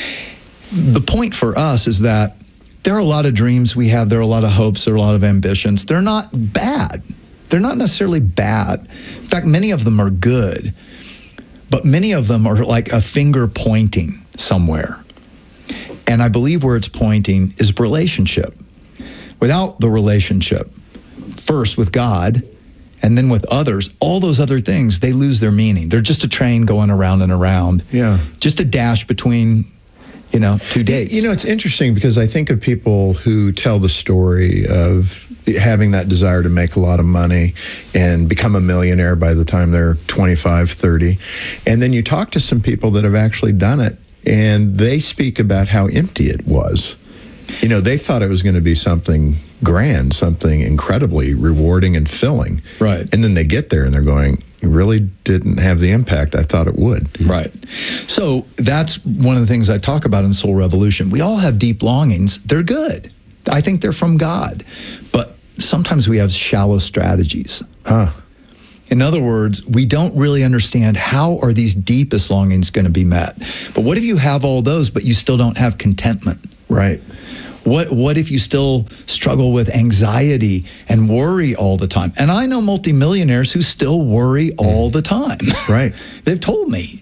The point for us is that there are a lot of dreams we have. There are a lot of hopes. There are a lot of ambitions. They're not bad. They're not necessarily bad. In fact, many of them are good. But many of them are like a finger pointing somewhere. And I believe where it's pointing is relationship. Without the relationship, first with God and then with others, all those other things, they lose their meaning. They're just a train going around and around. Yeah. Just a dash between, you know, two dates. You know, it's interesting because I think of people who tell the story of having that desire to make a lot of money and become a millionaire by the time they're twenty-five, thirty. And then you talk to some people that have actually done it, and they speak about how empty it was. You know, they thought it was going to be something grand, something incredibly rewarding and filling. Right. And then they get there and they're going, it really didn't have the impact I thought it would. Right. So that's one of the things I talk about in Soul Revolution. We all have deep longings. They're good. I think they're from God. But sometimes we have shallow strategies. Huh. In other words, we don't really understand how are these deepest longings going to be met. But what if you have all those, but you still don't have contentment? Right. What what if you still struggle with anxiety and worry all the time? And I know multimillionaires who still worry all the time. Right. They've told me.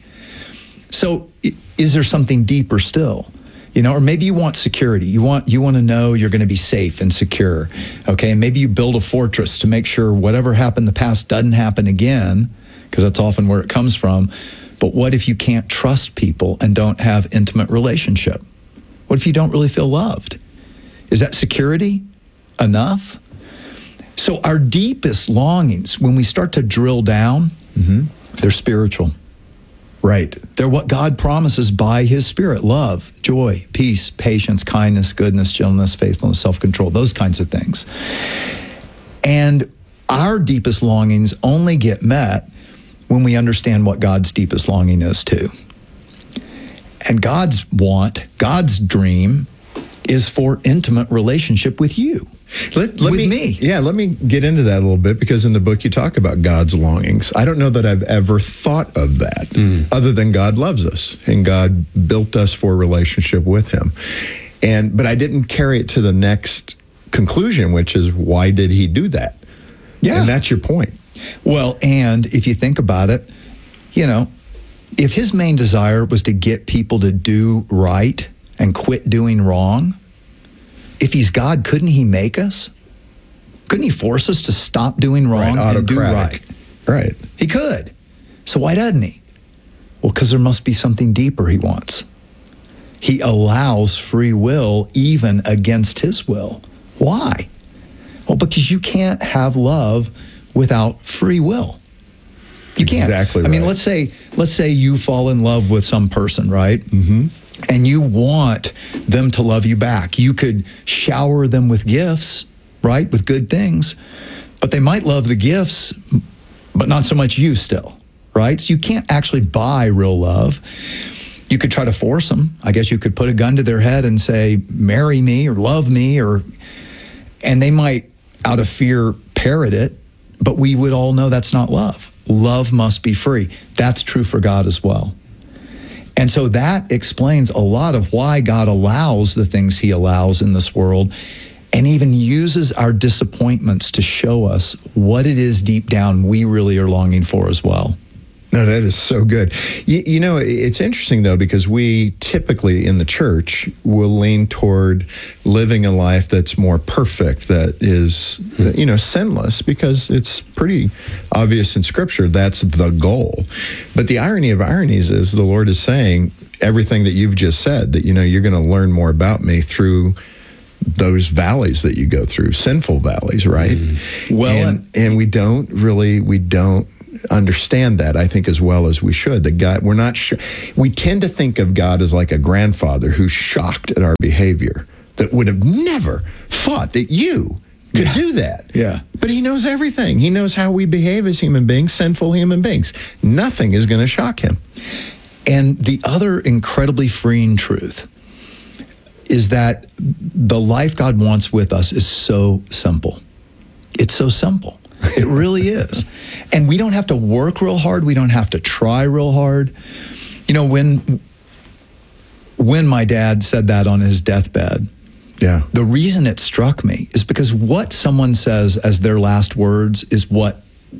So is there something deeper still? You know, or maybe you want security. You want you want to know you're going to be safe and secure. Okay, and maybe you build a fortress to make sure whatever happened in the past doesn't happen again, because that's often where it comes from. But what if you can't trust people and don't have intimate relationship? What if you don't really feel loved? Is that security enough? So our deepest longings, when we start to drill down, mm-hmm. they're spiritual. Right. They're what God promises by his Spirit: love, joy, peace, patience, kindness, goodness, gentleness, faithfulness, self-control, those kinds of things. And our deepest longings only get met when we understand what God's deepest longing is too. And God's want, God's dream is for intimate relationship with you. Let, let with me, me. Yeah, let me get into that a little bit, because in the book you talk about God's longings. I don't know that I've ever thought of that, mm. other than God loves us and God built us for a relationship with him. And but I didn't carry it to the next conclusion, which is, why did he do that? Yeah. And that's your point. Well, and if you think about it, you know, if his main desire was to get people to do right and quit doing wrong, if he's God, couldn't he make us? Couldn't he force us to stop doing wrong right, and do right? Right. He could. So why doesn't he? Well, because there must be something deeper he wants. He allows free will even against his will. Why? Well, because you can't have love without free will. You can't. Exactly I mean, right. let's say let's say you fall in love with some person, right? Mm-hmm. And you want them to love you back. You could shower them with gifts, right? With good things. But they might love the gifts, but not so much you still, right? So you can't actually buy real love. You could try to force them. I guess you could put a gun to their head and say, marry me or love me, or, and they might, out of fear, parrot it. But we would all know that's not love. Love must be free. That's true for God as well. And so that explains a lot of why God allows the things he allows in this world, and even uses our disappointments to show us what it is deep down we really are longing for as well. No, that is so good. You, you know, it's interesting, though, because we typically in the church will lean toward living a life that's more perfect, that is, mm-hmm. you know, sinless, because it's pretty obvious in Scripture that's the goal. But the irony of ironies is the Lord is saying everything that you've just said, that, you know, you're going to learn more about me through those valleys that you go through, sinful valleys, right? Mm. Well, and, and we don't really, we don't understand that, I think, as well as we should. That God, we're not sure. We tend to think of God as like a grandfather who's shocked at our behavior, that would have never thought that you could yeah. do that. Yeah. But he knows everything. He knows how we behave as human beings, sinful human beings. Nothing is going to shock him. And the other incredibly freeing truth is that the life God wants with us is so simple. It's so simple. It really is. And we don't have to work real hard. We don't have to try real hard. You know, when when my dad said that on his deathbed, yeah, the reason it struck me is because what someone says as their last words is what,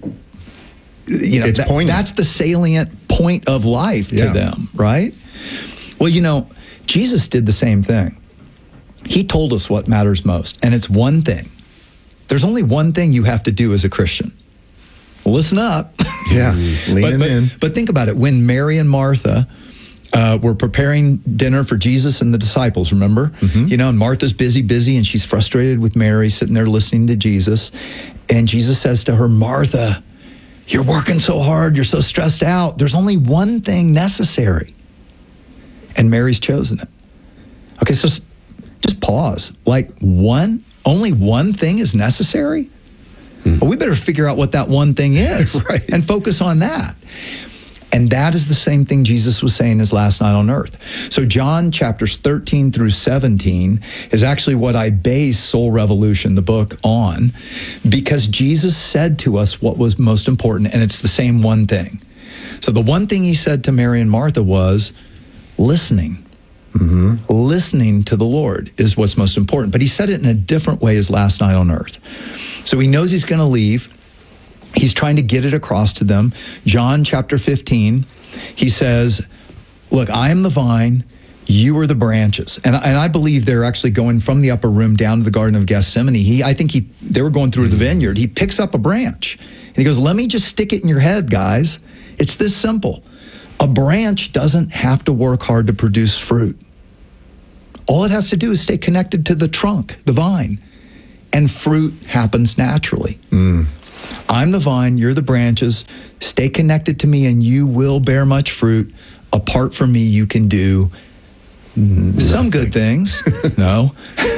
you know, it's that, poignant. That's the salient point of life to yeah. them, right? Well, you know, Jesus did the same thing. He told us what matters most, and it's one thing. There's only one thing you have to do as a Christian. Well, listen up. Yeah, leaning but, but, in. But think about it. When Mary and Martha uh, were preparing dinner for Jesus and the disciples, remember? Mm-hmm. You know, and Martha's busy, busy, and she's frustrated with Mary sitting there listening to Jesus. And Jesus says to her, Martha, you're working so hard. You're so stressed out. There's only one thing necessary. And Mary's chosen it. Okay, so just pause. Like one, only one thing is necessary? Hmm. Well, we better figure out what that one thing is right. and focus on that. And that is the same thing Jesus was saying his last night on earth. So John chapters thirteen through seventeen is actually what I base Soul Revolution, the book, on, because Jesus said to us what was most important, and it's the same one thing. So the one thing he said to Mary and Martha was listening. Mm-hmm. Listening to the Lord is what's most important. But he said it in a different way his last night on earth. So he knows he's going to leave. He's trying to get it across to them. John chapter fifteen, he says, look, I am the vine, you are the branches. And, and I believe they're actually going from the upper room down to the Garden of Gethsemane. He, I think he, they were going through mm-hmm. the vineyard. He picks up a branch and he goes, let me just stick it in your head, guys. It's this simple. A branch doesn't have to work hard to produce fruit. All it has to do is stay connected to the trunk, the vine, and fruit happens naturally. Mm. I'm the vine, you're the branches. Stay connected to me and you will bear much fruit. Apart from me, you can do Nothing. some good things. No.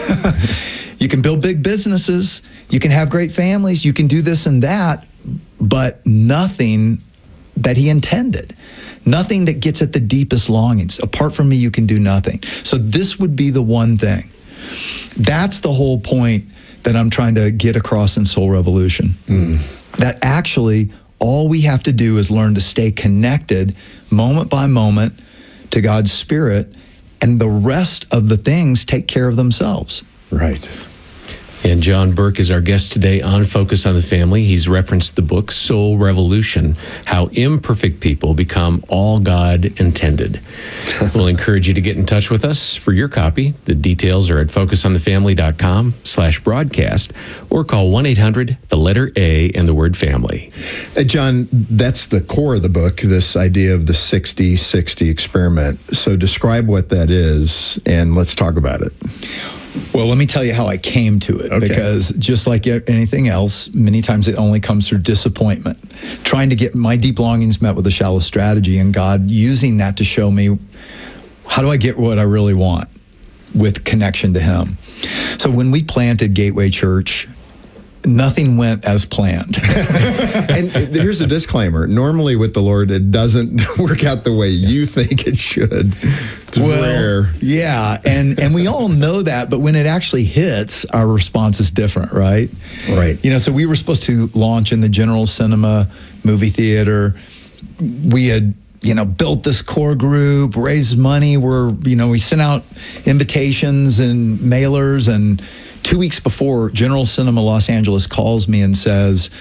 You can build big businesses. You can have great families. You can do this and that, but nothing that he intended. Nothing that gets at the deepest longings. Apart from me, you can do nothing. So this would be the one thing. That's the whole point that I'm trying to get across in Soul Revolution. Mm. That actually all we have to do is learn to stay connected moment by moment to God's Spirit, and the rest of the things take care of themselves. Right. And John Burke is our guest today on Focus on the Family. He's referenced the book Soul Revolution, How Imperfect People Become All God Intended. We'll encourage you to get in touch with us for your copy. The details are at focusonthefamily.com slash broadcast or call one eight hundred, the letter A, and the word family. Uh, John, that's the core of the book, this idea of the sixty sixty experiment. So describe what that is, and let's talk about it. Well, let me tell you how I came to it, okay. because just like anything else, many times it only comes through disappointment. Trying to get my deep longings met with a shallow strategy, and God using that to show me, how do I get what I really want with connection to Him? So when we planted Gateway Church, nothing went as planned. And here's a disclaimer. Normally with the Lord, it doesn't work out the way you think it should. It's well, rare. Yeah, and, and we all know that, but when it actually hits, our response is different, right? Right. You know, so we were supposed to launch in the General Cinema movie theater. We had, you know, built this core group, raised money. We're, you know, we sent out invitations and mailers, and two weeks before, General Cinema Los Angeles calls me and says,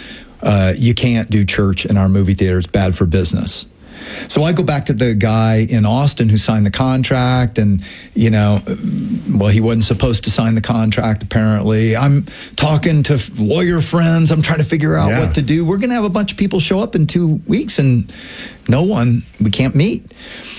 uh, you can't do church in our movie theater. It's bad for business. So I go back to the guy in Austin who signed the contract, and, you know, well, he wasn't supposed to sign the contract, apparently. I'm talking to lawyer friends. I'm trying to figure out Yeah. what to do. We're going to have a bunch of people show up in two weeks, and no one, we can't meet.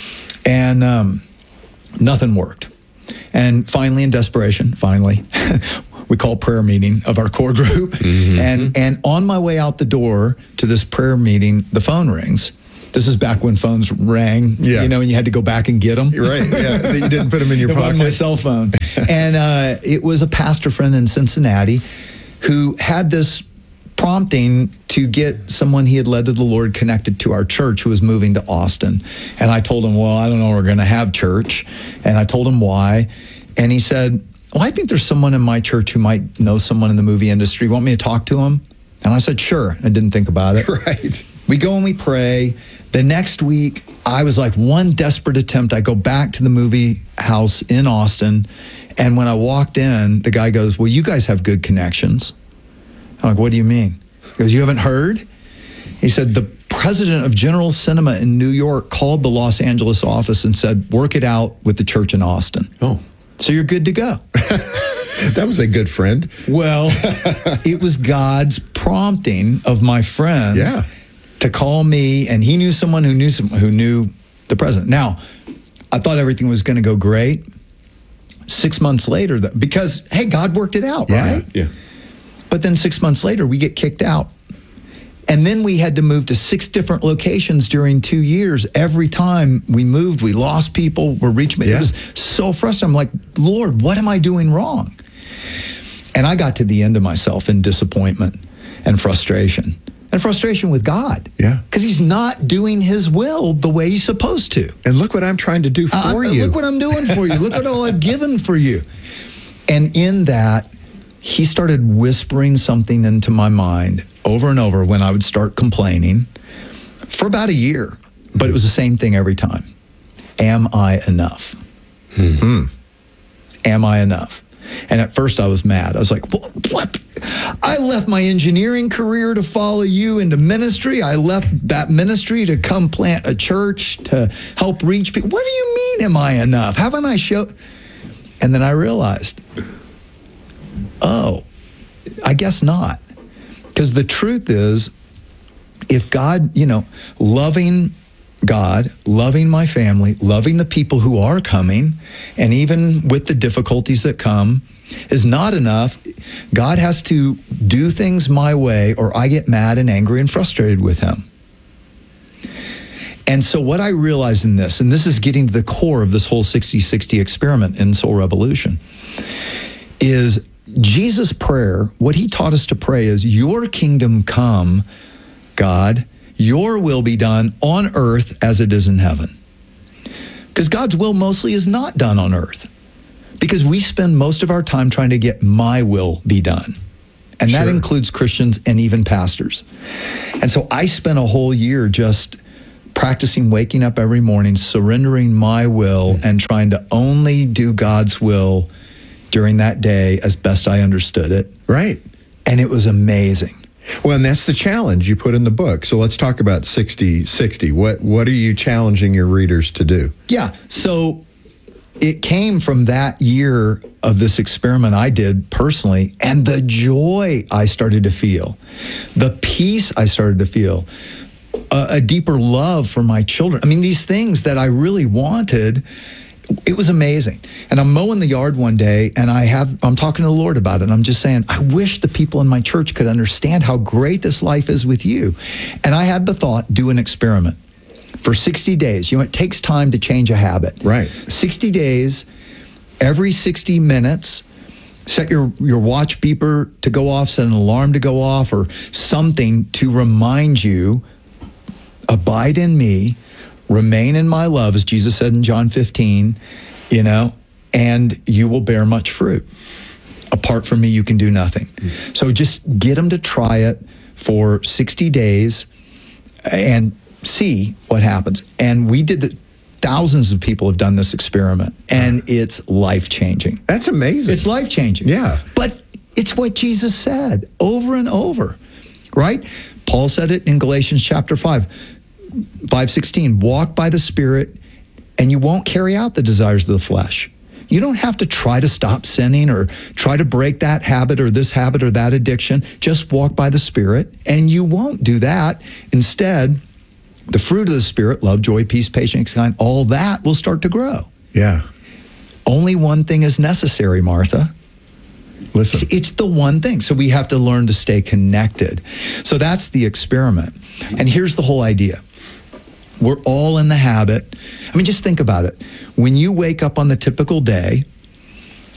And um, nothing worked. And finally, in desperation, finally, we call prayer meeting of our core group. Mm-hmm. And, and on my way out the door to this prayer meeting, the phone rings. This is back when phones rang, Yeah. you know, and you had to go back and get them. Right, yeah. That you didn't put them in your It wasn't pocket. my cell phone. And uh, it was a pastor friend in Cincinnati who had this prompting to get someone he had led to the Lord connected to our church who was moving to Austin. And I told him, well, I don't know, we're going to have church. And I told him why. And he said, well, I think there's someone in my church who might know someone in the movie industry. Want me to talk to him? And I said, sure. I didn't think about it. Right. We go and we pray. The next week, I was like one desperate attempt. I go back to the movie house in Austin. And when I walked in, the guy goes, well, you guys have good connections. I'm like, what do you mean? He goes, you haven't heard? He said, the president of General Cinema in New York called the Los Angeles office and said, work it out with the church in Austin. Oh. So you're good to go. That was a good friend. Well, it was God's prompting of my friend. Yeah. To call me, and he knew someone who knew someone who knew the president. Now, I thought everything was going to go great. Six months later, because, hey, God worked it out, Yeah, right? yeah. But then six months later, we get kicked out. And then we had to move to six different locations during two years. Every time we moved, we lost people, we're reaching. Yeah. It was so frustrating. I'm like, Lord, what am I doing wrong? And I got to the end of myself in disappointment and frustration. And frustration with God. Yeah. Because he's not doing his will the way he's supposed to. And look what I'm trying to do for Uh, you. Look what I'm doing for you. Look what all I've given for you. And in that, he started whispering something into my mind over and over when I would start complaining for about a year. But it was the same thing every time. Am I enough? Hmm. Am I enough? And at first I was mad. I was like, what? I left my engineering career to follow you into ministry. I left that ministry to come plant a church to help reach people. What do you mean, am I enough? Haven't I showed? And then I realized, oh, I guess not. Because the truth is, if God, you know, loving God, loving my family, loving the people who are coming, and even with the difficulties that come, is not enough. God has to do things my way, or I get mad and angry and frustrated with him. And so what I realized in this, and this is getting to the core of this whole sixty sixty experiment in Soul Revolution, is Jesus' prayer. What he taught us to pray is, your kingdom come, God, your will be done on earth as it is in heaven. Because God's will mostly is not done on earth. Because we spend most of our time trying to get my will be done. And that Sure. includes Christians and even pastors. And so I spent a whole year just practicing waking up every morning, surrendering my will, and trying to only do God's will during that day as best I understood it. Right. And it was amazing. Well, and that's the challenge you put in the book. So let's talk about sixty sixty. What what are you challenging your readers to do? Yeah. So it came from that year of this experiment I did personally, and the joy I started to feel, the peace I started to feel, a, a deeper love for my children. I mean, these things that I really wanted. It was amazing. And I'm mowing the yard one day, and I have, I'm talking to the Lord about it. And I'm just saying, I wish the people in my church could understand how great this life is with you. And I had the thought, do an experiment for sixty days. You know, it takes time to change a habit. Right. sixty days, every sixty minutes, set your, your watch beeper to go off, set an alarm to go off, or something to remind you, abide in me, remain in my love, as Jesus said in John fifteen, you know, and you will bear much fruit. Apart from me, you can do nothing. Mm-hmm. So just get them to try it for sixty days and see what happens. And we did the, thousands of people have done this experiment, and it's life-changing. That's amazing. It's life-changing. Yeah. But it's what Jesus said over and over, right? Paul said it in Galatians chapter five, five sixteen. Walk by the Spirit, and you won't carry out the desires of the flesh. You don't have to try to stop sinning or try to break that habit or this habit or that addiction. Just walk by the Spirit, and you won't do that. Instead, the fruit of the Spirit, love, joy, peace, patience, kind, all that will start to grow. Yeah. Only one thing is necessary, Martha. Listen. It's, it's the one thing. So we have to learn to stay connected. So that's the experiment. And here's the whole idea. We're all in the habit. I mean, just think about it. When you wake up on the typical day,